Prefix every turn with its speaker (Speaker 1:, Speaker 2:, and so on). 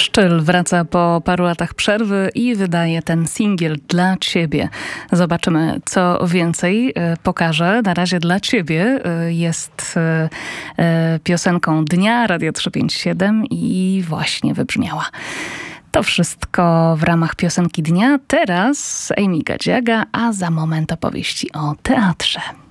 Speaker 1: Szczyl wraca po paru latach przerwy i wydaje ten singiel dla ciebie. Zobaczymy, co więcej pokaże. Na razie dla ciebie jest piosenką dnia Radio 357 i właśnie wybrzmiała. To wszystko w ramach piosenki dnia. Teraz Amy Gadziaga, a za moment opowieści o teatrze.